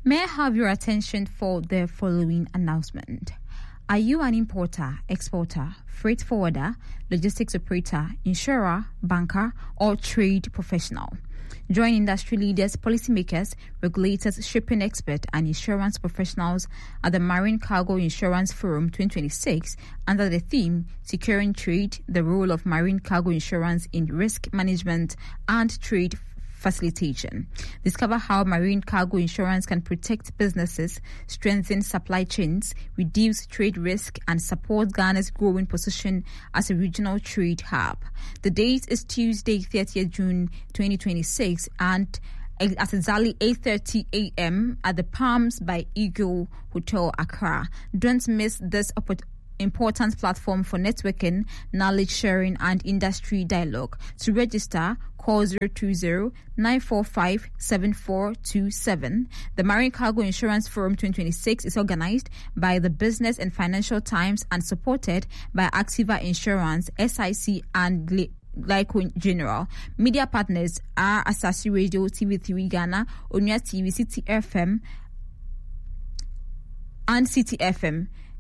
May I have your attention for the following announcement? Are you an importer, exporter, freight forwarder, logistics operator, insurer, banker, or trade professional? Join industry leaders, policymakers, regulators, shipping experts, and insurance professionals at the Marine Cargo Insurance Forum 2026 under the theme Securing Trade, the Role of Marine Cargo Insurance in Risk Management and Trade Facilitation. Discover how marine cargo insurance can protect businesses, strengthen supply chains, reduce trade risk, and support Ghana's growing position as a regional trade hub. The date is Tuesday, 30th June 2026, and at exactly 8:30 a.m. at the Palms by Eagle Hotel, Accra. Don't miss this important platform for networking, knowledge sharing, and industry dialogue. To register, call 020-945-7427. The Marine Cargo Insurance Forum 2026 is organized by the Business and Financial Times and supported by Activa Insurance, SIC, and Glyco General. Media partners are Asasi Radio, TV3 Ghana, Onya TV, City FM, and City FM.